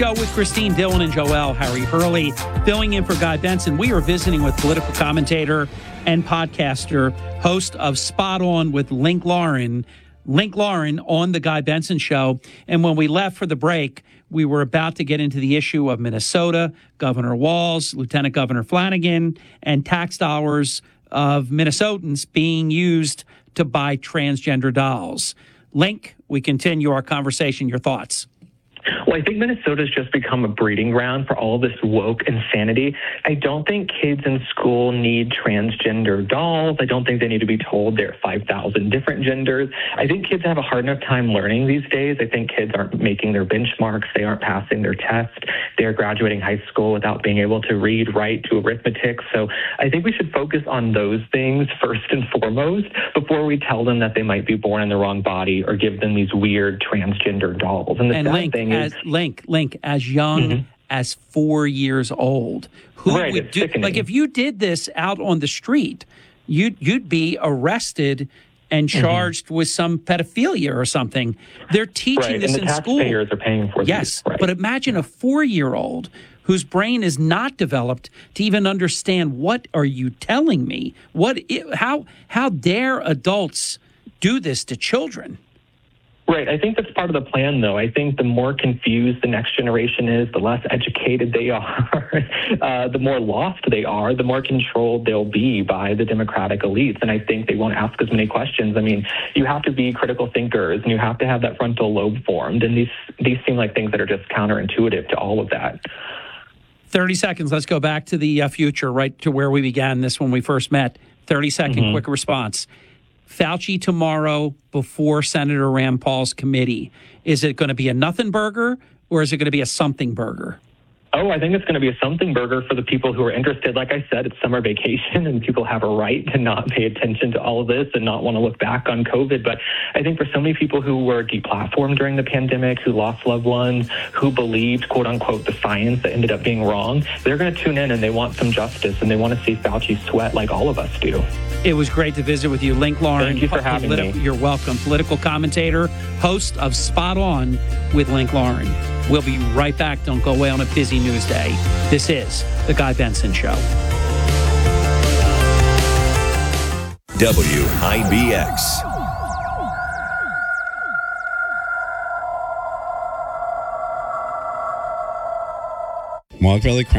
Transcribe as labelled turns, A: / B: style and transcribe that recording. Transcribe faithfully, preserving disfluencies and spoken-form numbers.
A: Show with Christine Dillon and Joel Harry Hurley, filling in for Guy Benson. We are visiting with political commentator and podcaster, host of Spot On with Link Lauren. Link Lauren on the Guy Benson Show. And when we left for the break, we were about to get into the issue of Minnesota, Governor Walz, Lieutenant Governor Flanagan, and tax dollars of Minnesotans being used to buy transgender dolls. Link, we continue our conversation. Your thoughts?
B: Well, I think Minnesota's just become a breeding ground for all of this woke insanity. I don't think kids in school need transgender dolls. I don't think they need to be told there are five thousand different genders. I think kids have a hard enough time learning these days. I think kids aren't making their benchmarks. They aren't passing their tests. They're graduating high school without being able to read, write, do arithmetic. So I think we should focus on those things first and foremost before we tell them that they might be born in the wrong body or give them these weird transgender dolls. And the
A: and
B: sad
A: Link,
B: thing
A: as,
B: is...
A: Link, Link, as young mm-hmm. as four years old, who
B: right,
A: would
B: it's
A: do,
B: sickening.
A: like if you did this out on the street, you'd, you'd be arrested and charged mm-hmm. with some pedophilia or something. They're teaching
B: right,
A: this
B: and the
A: in school.
B: Taxpayers are paying for
A: yes,
B: these. Right.
A: But imagine a four-year-old whose brain is not developed to even understand, what are you telling me? What? How? How dare adults do this to children?
B: Right. I think that's part of the plan, though. I think the more confused the next generation is, the less educated they are, uh, the more lost they are, the more controlled they'll be by the Democratic elites. And I think they won't ask as many questions. I mean, you have to be critical thinkers and you have to have that frontal lobe formed. And these, these seem like things that are just counterintuitive to all of that.
A: thirty seconds. Let's go back to the uh, future, right to where we began this when we first met. thirty second mm-hmm. quick response. Fauci tomorrow before Senator Rand Paul's committee. Is it going to be a nothing burger or is it going to be a something burger?
B: Oh, I think it's going to be a something burger for the people who are interested. Like I said, it's summer vacation and people have a right to not pay attention to all of this and not want to look back on COVID. But I think for so many people who were deplatformed during the pandemic, who lost loved ones, who believed, quote unquote, the science that ended up being wrong, they're going to tune in and they want some justice and they want to see Fauci sweat like all of us do.
A: It was great to visit with you, Link Lauren.
B: Thank you for having
A: politi-
B: me.
A: You're welcome. Political commentator, host of Spot On with Link Lauren. We'll be right back. Don't go away on a busy news day. This is The Guy Benson Show.
C: W I B X.
D: Wild Valley Crime